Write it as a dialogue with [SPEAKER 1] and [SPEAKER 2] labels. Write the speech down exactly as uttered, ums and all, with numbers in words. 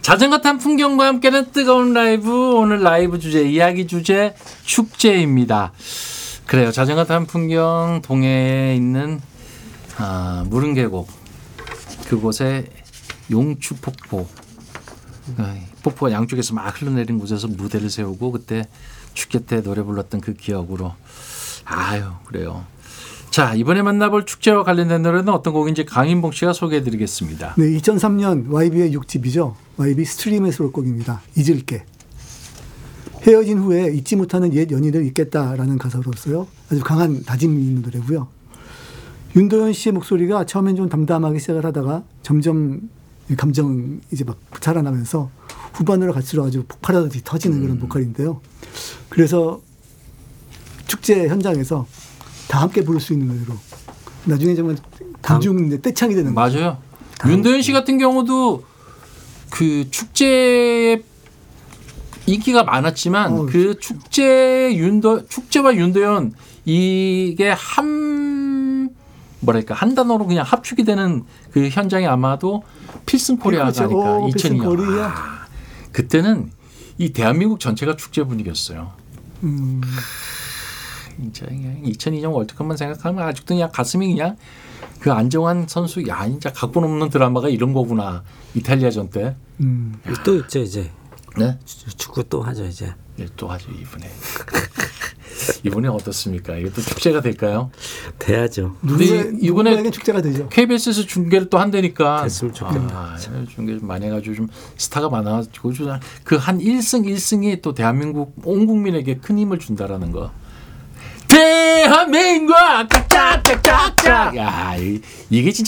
[SPEAKER 1] 자전거 탄 풍경과 함께는 뜨거운 라이브. 오늘 라이브 주제, 이야기 주제 축제입니다. 그래요. 자전거 탄 풍경, 동해에 있는 아, 무릉계곡, 그곳에 용추폭포, 폭포가 양쪽에서 막 흘러내린 곳에서 무대를 세우고 그때 축제 때 노래 불렀던 그 기억으로. 아유, 그래요. 자, 이번에 만나볼 축제와 관련된 노래는 어떤 곡인지 강인봉 씨가 소개해드리겠습니다.
[SPEAKER 2] 네, 이천삼 년 와이비의 육 집이죠. 와이비 스트림의 수록곡입니다. 잊을게. 헤어진 후에 잊지 못하는 옛 연인을 잊겠다라는 가사로서요. 아주 강한 다짐이 있는 노래고요. 윤도현 씨의 목소리가 처음엔 좀 담담하게 시작을 하다가 점점 감정 이제 막 자라나면서 후반으로 갈수록 아주 폭발하듯이 터지는 그런 보컬인데요. 그래서 축제 현장에서 다 함께 부를 수 있는 노래로 나중에 정말 군중 떼창이 되는
[SPEAKER 1] 거죠. 맞아요. 윤도현 씨 같은 경우도 그 축제에 인기가 많았지만 어, 그 축제 윤도 축제와 윤도현 이게 한 뭐랄까 한 단어로 그냥 합축이 되는 그 현장이 아마도 필승 코리아가
[SPEAKER 2] 그렇죠.
[SPEAKER 1] 아닐까.
[SPEAKER 2] 오,
[SPEAKER 1] 이천이 년.
[SPEAKER 2] 코리아.
[SPEAKER 1] 아, 그때는 이 대한민국 전체가 축제 분위기였어요.
[SPEAKER 2] 음.
[SPEAKER 1] 진짜 이천이 년 월드컵만 생각하면 아직도 그냥 가슴이 그냥 그 안정환 선수 야 진짜 각본 없는 드라마가 이런 거구나. 이탈리아전 때.
[SPEAKER 2] 음.
[SPEAKER 3] 또 있죠 이제.
[SPEAKER 1] 네?
[SPEAKER 3] 축구 또 하죠 이제.
[SPEAKER 1] 네, 또 하죠 이번에. 이번에 어떻습니까? 이게 또 축제가 될까요?
[SPEAKER 3] 돼야죠.
[SPEAKER 2] 누구에, 이번에 축제가 되죠.
[SPEAKER 1] 케이비에스에서 중계를 또 한다니까.
[SPEAKER 3] 됐으면 좋겠다.
[SPEAKER 1] 아, 중계 좀 많이 해가지고 좀 스타가 많아가지고 그 한 일 승 일 승이 또 대한민국 온 국민에게 큰 힘을 준다라는 거. 대한민국 짝짝짝짝짝. 야, 이게 진짜.